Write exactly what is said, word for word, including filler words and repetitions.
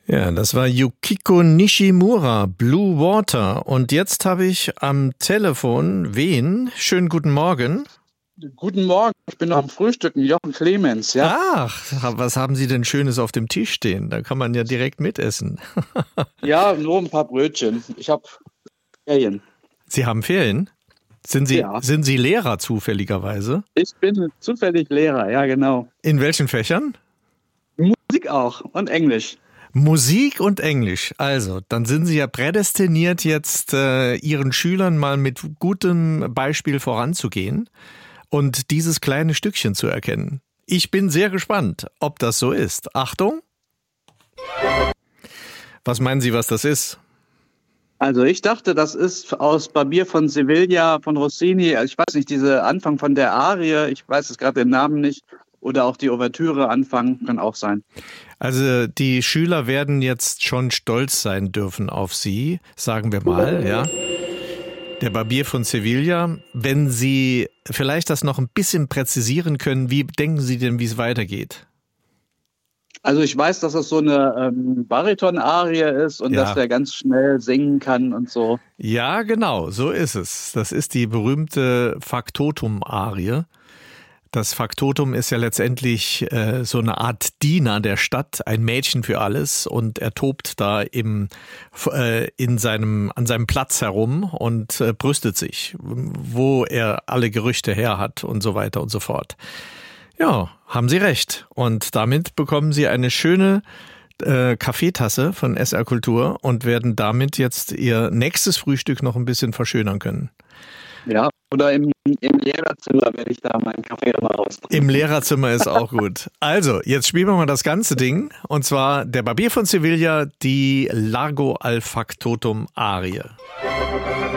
Ja, das war Yukiko Nishimura, Blue Water. Und jetzt habe ich am Telefon wen? Schönen guten Morgen. Guten Morgen, ich bin noch am Frühstücken, Jochen Clemens, ja. Ach, was haben Sie denn Schönes auf dem Tisch stehen? Da kann man ja direkt mitessen. Ja, nur ein paar Brötchen. Ich habe Ferien. Sie haben Ferien? Sind Sie, Ja. sind Sie Lehrer zufälligerweise? Ich bin zufällig Lehrer, ja genau. In welchen Fächern? Musik auch und Englisch. Musik und Englisch. Also, dann sind Sie ja prädestiniert, jetzt äh, Ihren Schülern mal mit gutem Beispiel voranzugehen und dieses kleine Stückchen zu erkennen. Ich bin sehr gespannt, ob das so ist. Achtung! Was meinen Sie, was das ist? Also ich dachte, das ist aus Barbier von Sevilla von Rossini. Ich weiß nicht, diese Anfang von der Arie, ich weiß es gerade den Namen nicht. Oder auch die Ouvertüre anfangen, kann auch sein. Also die Schüler werden jetzt schon stolz sein dürfen auf Sie, sagen wir mal, ja. Der Barbier von Sevilla. Wenn Sie vielleicht das noch ein bisschen präzisieren können, wie denken Sie denn, wie es weitergeht? Also ich weiß, dass das so eine ähm, Bariton-Arie ist und Ja. dass der ganz schnell singen kann und so. Ja, genau, so ist es. Das ist die berühmte Faktotum-Arie. Das Faktotum ist ja letztendlich äh, so eine Art Diener der Stadt, ein Mädchen für alles, und er tobt da im, äh, in seinem, an seinem Platz herum und äh, brüstet sich, wo er alle Gerüchte her hat und so weiter und so fort. Ja, haben Sie recht. Und damit bekommen Sie eine schöne äh, Kaffeetasse von S R Kultur und werden damit jetzt Ihr nächstes Frühstück noch ein bisschen verschönern können. Ja, oder im, im Lehrerzimmer werde ich da meinen Kaffee immer rausbringen. Im Lehrerzimmer ist auch gut. Also, jetzt spielen wir mal das ganze Ding. Und zwar der Barbier von Sevilla, die Largo al Factotum Arie.